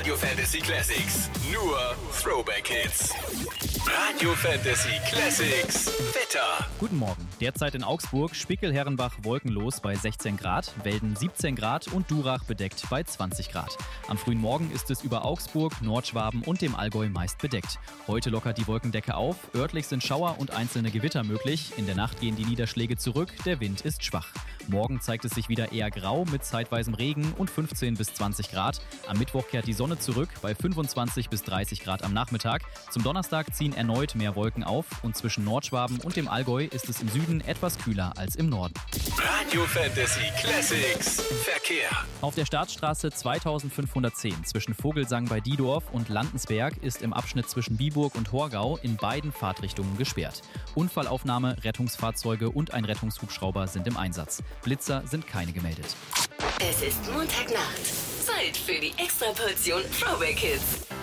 Radio Fantasy Classics. Nur Throwback Hits. Radio Fantasy Classics. Wetter. Guten Morgen. Derzeit in Augsburg, Spickel-Herrenbach wolkenlos bei 16 Grad, Welden 17 Grad und Durach bedeckt bei 20 Grad. Am frühen Morgen ist es über Augsburg, Nordschwaben und dem Allgäu meist bedeckt. Heute lockert die Wolkendecke auf, örtlich sind Schauer und einzelne Gewitter möglich. In der Nacht gehen die Niederschläge zurück, der Wind ist schwach. Morgen zeigt es sich wieder eher grau mit zeitweisem Regen und 15 bis 20 Grad. Am Mittwoch kehrt die Sonne zurück bei 25 bis 30 Grad am Nachmittag. Zum Donnerstag ziehen erneut mehr Wolken auf und zwischen Nordschwaben und dem Allgäu ist es im Süden etwas kühler als im Norden. Radio Fantasy Classics. Verkehr. Auf der Staatsstraße 2510 zwischen Vogelsang bei Diedorf und Landensberg ist im Abschnitt zwischen Biburg und Horgau in beiden Fahrtrichtungen gesperrt. Unfallaufnahme, Rettungsfahrzeuge und ein Rettungshubschrauber sind im Einsatz. Blitzer sind keine gemeldet. Es ist Montagnacht. Zeit für die Extraportion Throwback Hits.